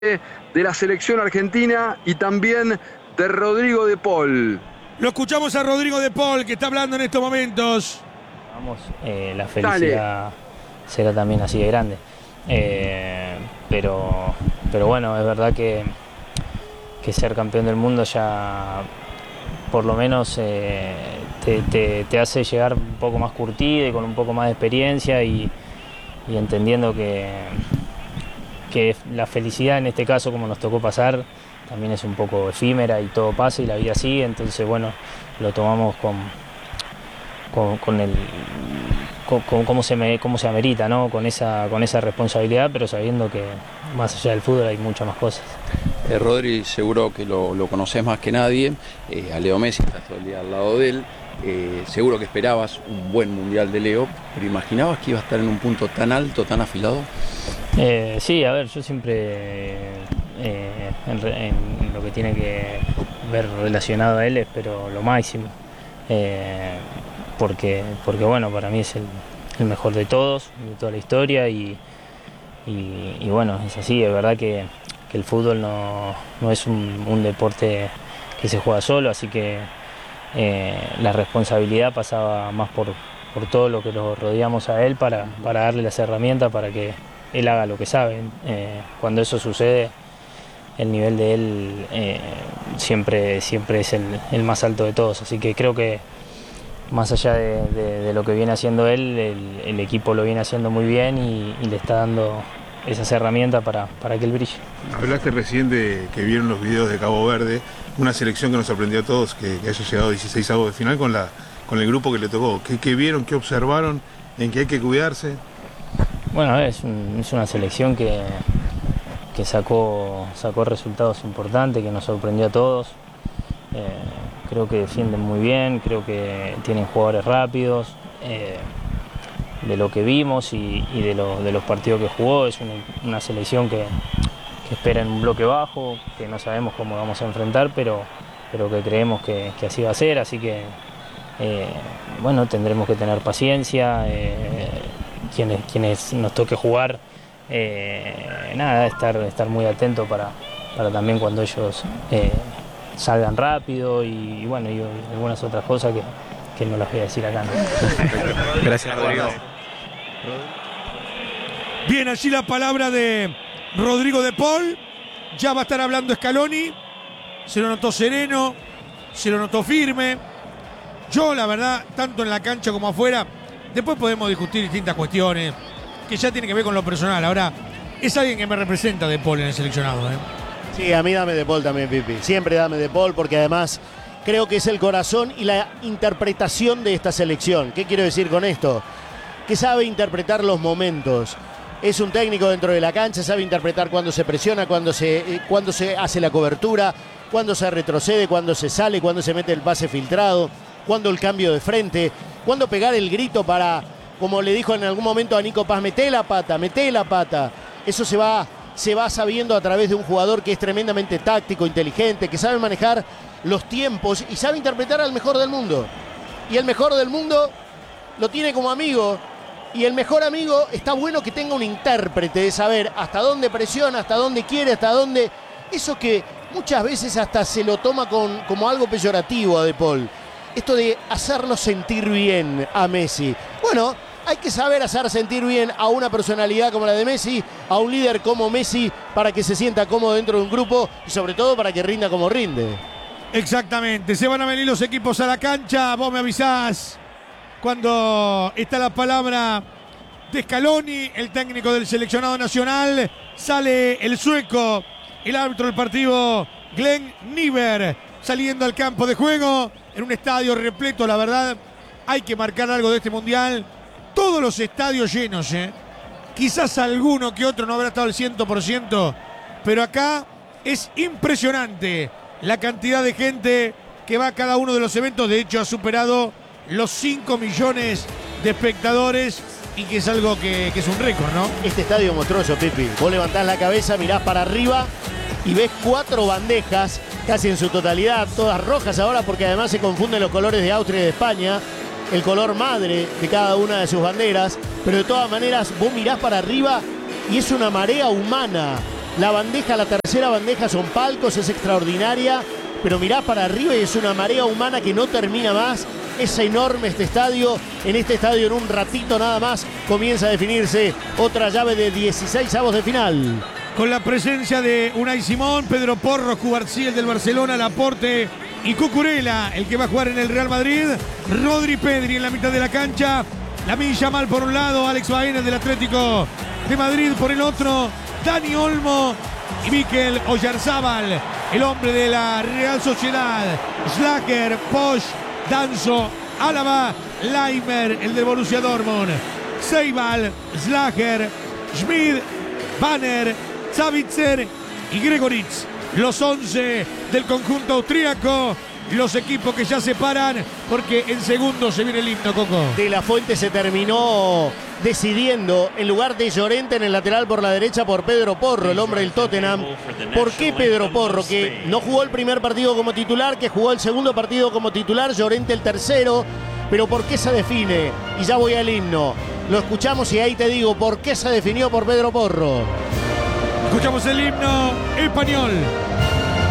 de la selección argentina y también de Rodrigo de Paul. Lo escuchamos a Rodrigo de Paul, que está hablando en estos momentos. Vamos, la felicidad será también así de grande. Pero bueno, es verdad que ser campeón del mundo ya por lo menos te hace llegar un poco más curtido y con un poco más de experiencia y entendiendo que la felicidad en este caso, como nos tocó pasar, también es un poco efímera y todo pasa y la vida sigue. Entonces bueno, lo tomamos como se amerita, ¿no? Con esa responsabilidad, pero sabiendo que más allá del fútbol hay muchas más cosas. Rodri, seguro que lo conoces más que nadie, a Leo Messi, estás todo el día al lado de él, seguro que esperabas un buen mundial de Leo, pero ¿imaginabas que iba a estar en un punto tan alto, tan afilado? Sí, a ver, yo siempre en lo que tiene que ver relacionado a él espero lo máximo, porque bueno, para mí es el mejor de todos, de toda la historia y bueno, es así, es verdad que el fútbol no es un deporte que se juega solo, así que la responsabilidad pasaba más por todo lo que lo rodeamos a él para darle las herramientas para que él haga lo que sabe. Cuando eso sucede, el nivel de él siempre es el más alto de todos, así que creo que más allá de lo que viene haciendo él, el equipo lo viene haciendo muy bien y le está dando esas herramientas para que él brille. Hablaste recién de que vieron los videos de Cabo Verde, una selección que nos sorprendió a todos, que haya llegado a 16avos de final con el grupo que le tocó. ¿Qué vieron, qué observaron, en qué hay que cuidarse? Bueno, es una selección que sacó resultados importantes, que nos sorprendió a todos. Creo que defienden muy bien, creo que tienen jugadores rápidos. De lo que vimos y de los partidos que jugó, es una selección que espera en un bloque bajo, que no sabemos cómo vamos a enfrentar, pero que creemos que así va a ser, así que bueno, tendremos que tener paciencia, quienes nos toque jugar, estar muy atentos para también cuando ellos salgan rápido y bueno, y algunas otras cosas que no las voy a decir acá, ¿no? Gracias, Rodrigo. Bien, allí la palabra de Rodrigo de Paul. Ya va a estar hablando Scaloni. Se lo notó sereno, se lo notó firme. Yo, la verdad, tanto en la cancha como afuera, después podemos discutir distintas cuestiones que ya tienen que ver con lo personal. Ahora, es alguien que me representa de Paul en el seleccionado, ¿eh? Sí, a mí dame de Paul también, Pipi. Siempre dame de Paul, porque además creo que es el corazón y la interpretación de esta selección. ¿Qué quiero decir con esto? Que sabe interpretar los momentos. Es un técnico dentro de la cancha, sabe interpretar cuando se presiona, cuando se hace la cobertura, cuando se retrocede, cuando se sale, cuando se mete el pase filtrado, cuando el cambio de frente, cuando pegar el grito para, como le dijo en algún momento a Nico Paz, meté la pata. Eso se va sabiendo a través de un jugador que es tremendamente táctico, inteligente, que sabe manejar los tiempos y sabe interpretar al mejor del mundo. Y el mejor del mundo lo tiene como amigo. Y el mejor amigo está bueno que tenga un intérprete de saber hasta dónde presiona, hasta dónde quiere, hasta dónde... Eso que muchas veces hasta se lo toma como algo peyorativo a De Paul. Esto de hacerlo sentir bien a Messi. Bueno, hay que saber hacer sentir bien a una personalidad como la de Messi, a un líder como Messi, para que se sienta cómodo dentro de un grupo y sobre todo para que rinda como rinde. Exactamente, se van a venir los equipos a la cancha, vos me avisás cuando está la palabra de Scaloni, el técnico del seleccionado nacional. Sale el sueco, el árbitro del partido, Glenn Niver, saliendo al campo de juego en un estadio repleto. La verdad, hay que marcar algo de este mundial. Todos los estadios llenos, quizás alguno que otro no habrá estado al 100%, pero acá es impresionante la cantidad de gente que va a cada uno de los eventos. De hecho, ha superado los 5 millones de espectadores y que es algo que es un récord, ¿no? Este estadio monstruoso, Pipi. Vos levantás la cabeza, mirás para arriba y ves 4 bandejas, casi en su totalidad, todas rojas ahora, porque además se confunden los colores de Austria y de España, el color madre de cada una de sus banderas, pero de todas maneras vos mirás para arriba y es una marea humana La bandeja, la tercera bandeja son palcos, es extraordinaria, pero mirás para arriba y es una marea humana que no termina más. Es enorme este estadio. En este estadio en un ratito nada más comienza a definirse otra llave de 16avos de final. Con la presencia de Unai Simón, Pedro Porro, Cubarsí, el del Barcelona, Laporte y Cucurella, el que va a jugar en el Real Madrid. Rodri Pedri en la mitad de la cancha. Lamine Yamal por un lado, Alex Baena del Atlético de Madrid por el otro. Dani Olmo y Mikel Oyarzábal, el hombre de la Real Sociedad. Schlager, Posch, Danso, Álava, Leimer, el de Borussia Dortmund. Seibal, Schlager, Schmid, Banner, Savitzer y Gregoritz. Los 11 del conjunto austríaco. Los equipos que ya se paran porque en segundo se viene el himno, Coco. De la Fuente se terminó decidiendo en lugar de Llorente en el lateral por la derecha por Pedro Porro, el hombre del Tottenham. ¿Por qué Pedro Porro? Que no jugó el primer partido como titular, que jugó el segundo partido como titular, Llorente el tercero. Pero ¿por qué se define? Y ya voy al himno. Lo escuchamos y ahí te digo por qué se definió por Pedro Porro. Escuchamos el himno español.